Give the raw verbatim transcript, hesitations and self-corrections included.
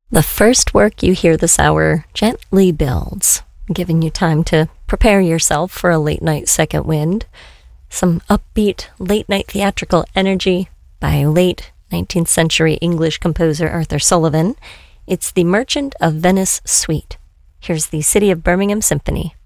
The first work you hear this hour gently builds, giving you time to prepare yourself for a late-night second wind. Some upbeat, late-night theatrical energy by late nineteenth century English composer Arthur Sullivan. It's the Merchant of Venice Suite. Here's the City of Birmingham Symphony.